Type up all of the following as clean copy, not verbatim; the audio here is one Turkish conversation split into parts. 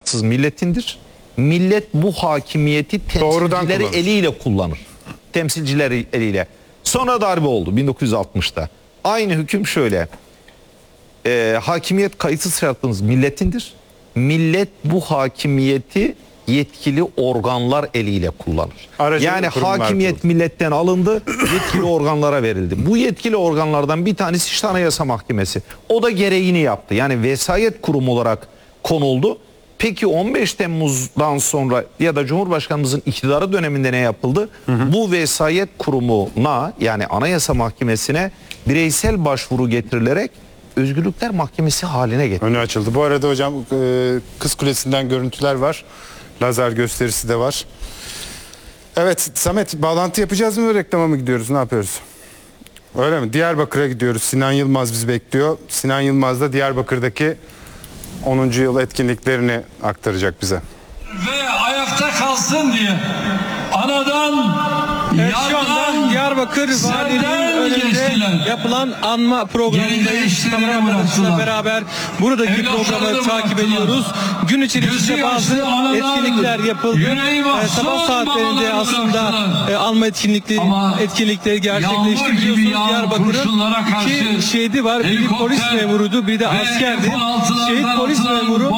milletindir. Millet bu hakimiyeti temsilcileri eliyle kullanır. Temsilcileri eliyle. Sonra darbe oldu 1960'ta. Aynı hüküm şöyle. Hakimiyet kayıtsız şartınız milletindir. Millet bu hakimiyeti yetkili organlar eliyle kullanır. Yani hakimiyet milletten alındı, yetkili organlara verildi. Bu yetkili organlardan bir tanesi işte Anayasa Mahkemesi. O da gereğini yaptı. Yani vesayet kurumu olarak konuldu. Peki 15 Temmuz'dan sonra ya da Cumhurbaşkanımızın iktidarı döneminde ne yapıldı? Bu vesayet kurumuna, yani Anayasa Mahkemesi'ne bireysel başvuru getirilerek Özgürlükler Mahkemesi haline getirildi. Önü açıldı. Bu arada hocam Kız Kulesi'nden görüntüler var. Lazer gösterisi de var. Evet Samet, bağlantı yapacağız mı, reklama mı gidiyoruz, ne yapıyoruz? Öyle mi? Diyarbakır'a gidiyoruz. Sinan Yılmaz bizi bekliyor. Sinan Yılmaz da Diyarbakır'daki 10. yıl etkinliklerini aktaracak bize. Ve ayakta kalsın diye anadan şu anda Diyarbakır Valiliğinin önünde yapılan anma programındayız. Kameramanlarımızla beraber buradaki programı takip ediyoruz. Gün içerisinde bazı etkinlikler yapıldı. Sabah saatlerinde aslında anma etkinlikleri gerçekleşti. Biliyorsunuz Diyarbakır'ın iki şehidi var. Biri polis memuruydu, biri de askerdi. Şehit polis memuru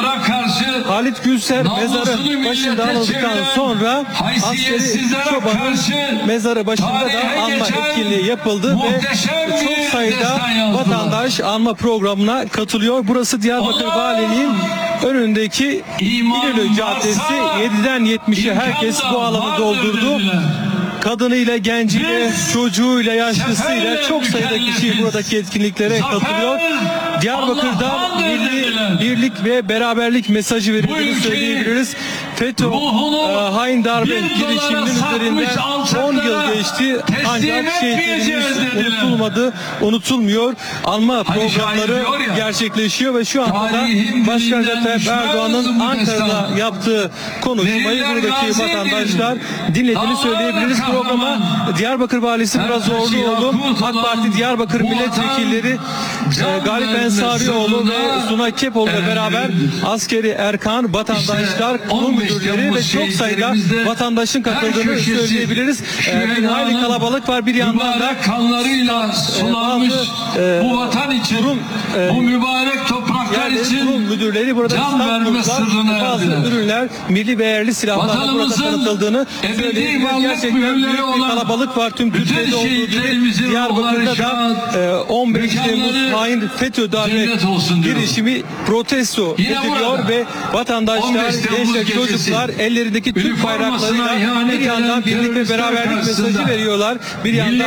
Halit Gülser mezarı başında alındıktan sonra askeri çobanın mezarı başında da anma etkinliği yapıldı ve çok sayıda vatandaş anma programına katılıyor. Burası Diyarbakır Valiliğinin önündeki İnönü Caddesi. 7'den 70'e herkes bu alanı doldurdu. Kadınıyla, genciyle, çocuğuyla, yaşlısıyla çok sayıda kişi buradaki etkinliklere katılıyor. Diyarbakır'da milli birlik ve beraberlik mesajı verildiğini söyleyebiliriz. FETÖ hain darbe girişiminin üzerinden 10 yıl geçti ancak şehitlerimiz unutulmuyor. Anma programları gerçekleşiyor ve şu anda da Başkan Recep Tayyip Erdoğan'ın Ankara'da yaptığı konuşmayı buradaki vatandaşlar dinlediğini söyleyebiliriz. Programa Diyarbakır Valisi Murat Zorluoğlu, AK Parti Diyarbakır Milletvekilleri Galip Ensarioğlu ve Suna Kepoğlu'yla beraber askeri erkan, vatandaşlar, kurum müdürleri ve çok sayıda vatandaşın katıldığını söyleyebiliriz. Bir hayli kalabalık var. Bir yandan da kanlarıyla sulanmış bu vatan için, bu mübarek topraklar için kurum müdürleri burada can verme sırrını bazı ürünler, milli ve yerli silahlarla burada tanıtıldığını söyleyebiliriz. Gerçekten büyük bir kalabalık var. Tüm Türkiye'de olduğu gibi Diyarbakır'da da 15 Temmuz hain FETÖ darbe girişimi protesto ediliyor ve vatandaşlar, gençler, çocuklar ellerindeki Türk bayraklarıyla bir yandan birlik ve beraberlik mesajı veriyorlar. Bir yandan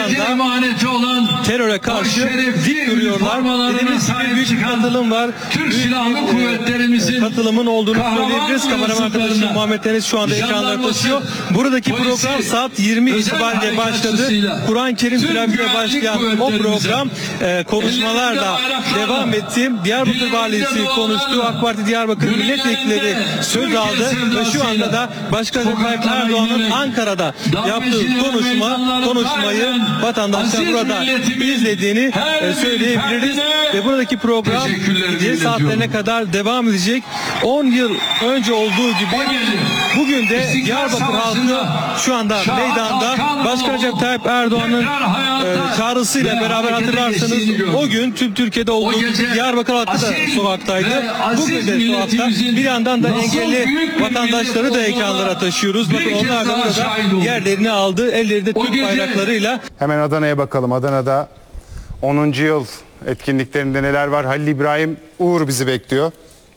da teröre karşı dik duruyorlar. Dediğimiz gibi büyük bir katılım var. Türk Silahlı Kuvvetlerimizin katılımın olduğunu söyleyebiliriz. Kameraman arkadaşım Muhammed Deniz şu anda ekranları taşıyor. Buradaki program saat 20 itibariyle başladı. Kur'an-ı Kerim tilavetiyle başlayan o program konuşmalarla devam etti. Diyarbakır Valisi konuştu. AK Parti Diyarbakır milletvekilleri söz aldı ve şu anda da Başkan Recep Tayyip Erdoğan'ın Ankara'da yaptığı konuşmayı vatandaşlar burada izlediğini söyleyebiliriz ve buradaki program gece saatlerine kadar devam edecek. 10 yıl önce olduğu gibi bugün de Diyarbakır halkı şu anda meydanda. Başkan Recep Tayyip Erdoğan'ın çağrısıyla beraber hatırlarsanız o gün tüm Türkiye'de olduğu gibi Diyarbakır halkı da sokaktaydı. Bugün de sokakta. Bir yandan da engelli vatandaşları da ekranlara taşıyoruz. Bakın onlar da burada yerlerini aldı. Ellerinde Türk bayraklarıyla. Hemen Adana'ya bakalım. Adana'da 10. yıl etkinliklerinde neler var? Halil İbrahim Uğur bizi bekliyor.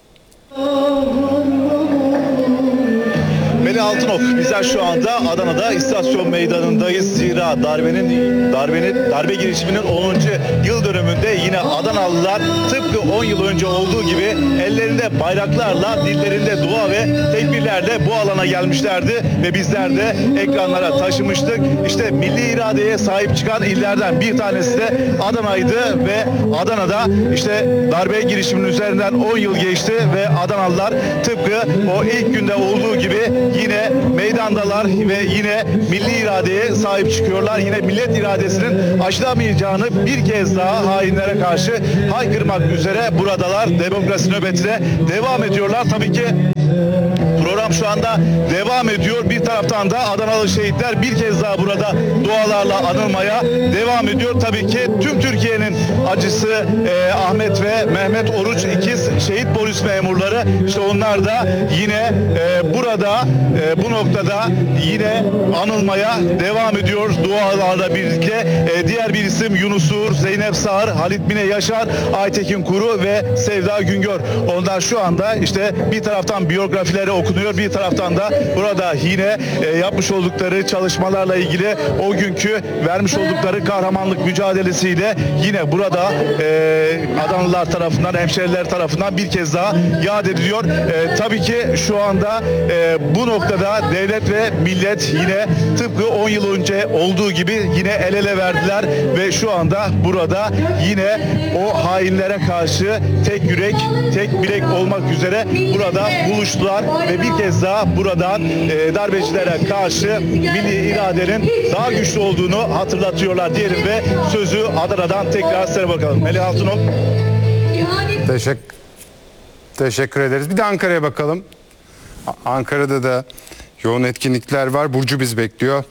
Melih Altınok, bizler şu anda Adana'da istasyon meydanındayız. Zira darbe girişiminin 10. yıl dönümünde yine Adanalılar tıpkı 10 yıl önce olduğu gibi ellerinde bayraklarla, dillerinde dua ve tekbirlerle bu alana gelmişlerdi ve bizler de ekranlara taşımıştık. İşte milli iradeye sahip çıkan illerden bir tanesi de Adana'ydı ve Adana'da işte darbe girişiminin üzerinden 10 yıl geçti ve Adanalılar tıpkı o ilk günde olduğu gibi yine meydandalar ve yine milli iradeye sahip çıkıyorlar. Yine millet iradesinin aşılamayacağını bir kez daha hainlere karşı haykırmak üzere buradalar. Demokrasi nöbetine devam ediyorlar. Tabii ki şu anda devam ediyor. Bir taraftan da Adanalı şehitler bir kez daha burada dualarla anılmaya devam ediyor. Tabii ki tüm Türkiye'nin acısı Ahmet ve Mehmet Oruç ikiz şehit polis memurları. İşte onlar da yine burada bu noktada yine anılmaya devam ediyor dualarla birlikte. Diğer bir isim Yunus Uğur, Zeynep Sağır, Halit Mine Yaşar, Aytekin Kuru ve Sevda Güngör. Onlar şu anda işte bir taraftan biyografileri okunuyor, bir taraftan da burada yine yapmış oldukları çalışmalarla ilgili o günkü vermiş oldukları kahramanlık mücadelesiyle yine burada Adanalılar tarafından, hemşeriler tarafından bir kez daha yad ediliyor. Tabii ki şu anda bu noktada devlet ve millet yine tıpkı 10 yıl önce olduğu gibi yine el ele verdiler ve şu anda burada yine o hainlere karşı tek yürek, tek bilek olmak üzere burada buluştular ve bir kez daha buradan darbecilere karşı milli iradenin daha güçlü olduğunu hatırlatıyorlar diyelim ve sözü Adana'dan tekrar size bakalım. Melih Altunok. Teşekkür ederiz. Bir de Ankara'ya bakalım. Ankara'da da yoğun etkinlikler var. Burcu biz bekliyor.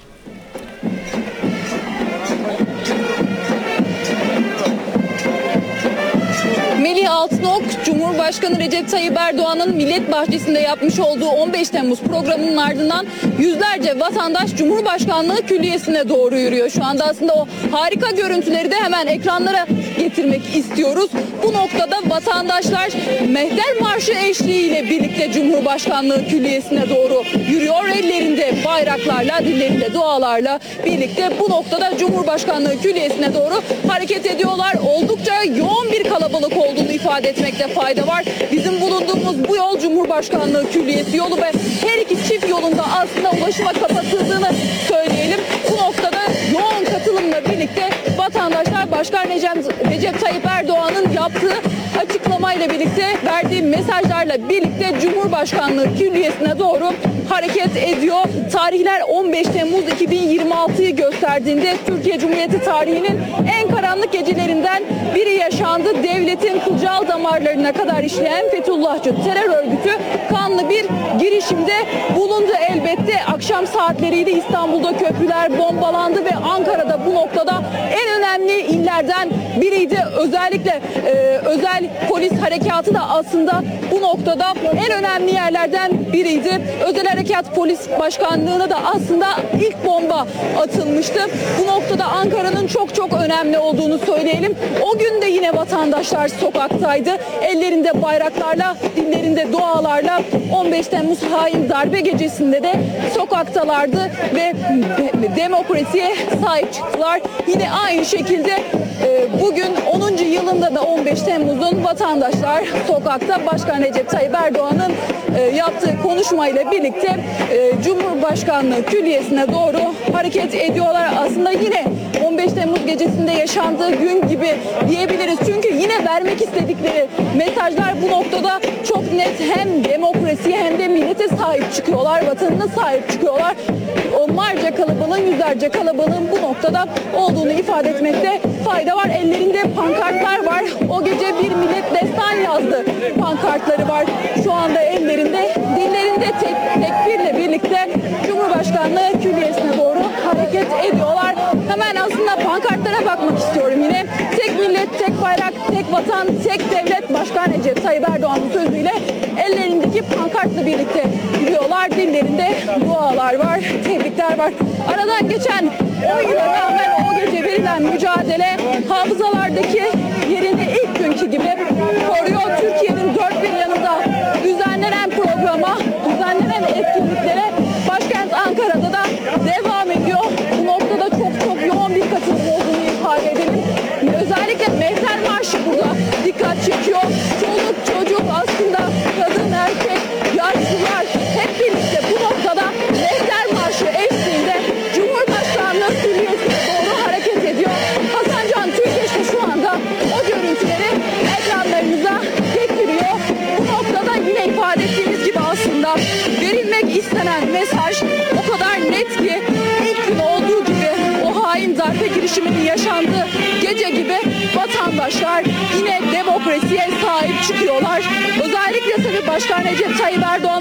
Melih Altınok, Cumhurbaşkanı Recep Tayyip Erdoğan'ın Millet Bahçesi'nde yapmış olduğu 15 Temmuz programının ardından yüzlerce vatandaş Cumhurbaşkanlığı Külliyesi'ne doğru yürüyor. Şu anda aslında o harika görüntüleri de hemen ekranlara getirmek istiyoruz. Bu noktada vatandaşlar Mehter Marşı eşliğiyle birlikte Cumhurbaşkanlığı Külliyesi'ne doğru yürüyor. Ellerinde bayraklarla, dillerinde dualarla birlikte bu noktada Cumhurbaşkanlığı Külliyesi'ne doğru hareket ediyorlar. Oldukça yoğun bir kalabalık olduğunu ifade etmekte fayda var. Bizim bulunduğumuz bu yol Cumhurbaşkanlığı Külliyesi yolu ve her iki çift yolunda aslında ulaşıma kapatıldığını söyleyelim. Bu noktada yoğun katılımla birlikte vatandaşlar Başkan Recep Tayyip Erdoğan'ın yaptığı açıklamayla birlikte verdiği mesajlarla birlikte Cumhurbaşkanlığı Külliyesi'ne doğru hareket ediyor. Tarihler 15 Temmuz 2026'yı gösterdiğinde Türkiye Cumhuriyeti tarihinin en karanlık gecelerinden biri yaşandı. Devletin kılcal damarlarına kadar işleyen Fethullahçı terör örgütü kanlı bir girişimde bulundu elbette. Akşam saatleriydi, İstanbul'da köprüler bombalandı ve Ankara'da bu noktada en önemli illerden biriydi. Özellikle özel polis harekatı da aslında bu noktada en önemli yerlerden biriydi. Özel Harekat Polis Başkanlığı'na da aslında ilk bomba atılmıştı. Bu noktada Ankara'nın çok önemli olduğunu söyleyelim. O gün de yine vatandaşlar sokaktaydı. Ellerinde bayraklarla, dillerinde dualarla 15 Temmuz hain darbe gecesinde de sokaktalardı ve demokrasiye sahip çıktılar. Yine aynı şekilde bugün 10. yılında da 15 Temmuz'un vatandaşlar sokakta Başkan Recep Tayyip Erdoğan'ın yaptığı konuşmayla birlikte Cumhurbaşkanlığı Külliyesi'ne doğru hareket ediyorlar. Aslında yine 15 Temmuz gecesinde yaşandığı gün gibi diyebiliriz. Çünkü yine vermek istedikleri mesajlar bu noktada çok net, hem demokrasiye hem de millete sahip çıkıyorlar, vatanına sahip çıkıyorlar. Onlarca kalabalığın, yüzlerce kalabalığın bu noktada olduğunu ifade etmekte fayda var. Ellerinde pankartlar var. O gece bir millet destan yazdı pankartları var. Şu anda ellerinde, dillerinde tekbirle birlikte Cumhurbaşkanlığı Külliyesi'ne doğru hareket ediyorlar. Hemen aslında pankartlara bakmak istiyorum yine. Tek millet, tek bayrak, tek vatan, tek devlet, Başkan Recep Tayyip Erdoğan'ın sözüyle ellerindeki pankartla birlikte yürüyorlar. Dillerinde dualar var, tebrikler var. Aradan geçen 10 yıla rağmen o gece verilen mücadele hafızalardaki yerini ilk günkü gibi koruyor. Türkiye'nin dört bir yanında düzenlenen programa, düzenlenen etkinliklere başkent Ankara'da da devam ediyor. Bu noktada çok yoğun bir katılım olduğunu ifade edelim. Özellikle Mehter Marşı burada dikkat çekiyor. Çoluk çocuk, aslında kadın, erkek, yaşlılar hep birlikte bu noktada Mehter Marşı eşliğinde Cumhurbaşkanlığı Külliyesi'ne doğru hareket ediyor. Hasan Can Türkeş de şu anda o görüntüleri ekranlarınıza getiriyor. Bu noktada yine ifade ettiğimiz gibi aslında verilmek istenen mesaj o kadar net ki ilk gün olduğu gibi o hain darbe girişiminin yaşandığı gece gibi vatandaşlar yine demokrasiye sahip çıkıyorlar. Özellikle tabii Başkan Recep Tayyip Erdoğan